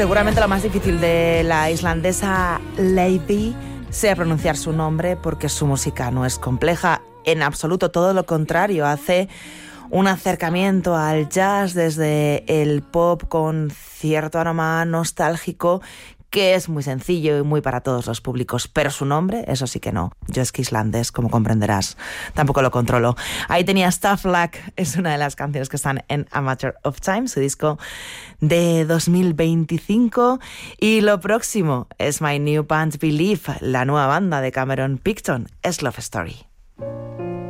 Seguramente lo más difícil de la islandesa Laufey sea pronunciar su nombre, porque su música no es compleja en absoluto, todo lo contrario, hace un acercamiento al jazz desde el pop con cierto aroma nostálgico que es muy sencillo y muy para todos los públicos, pero su nombre, eso sí que no. Yo es que islandés, como comprenderás, tampoco lo controlo. Ahí tenía Stuff Luck, es una de las canciones que están en A Matter of Time, su disco de 2025. Y lo próximo es My New Band Believe, la nueva banda de Cameron Picton, es Love Story.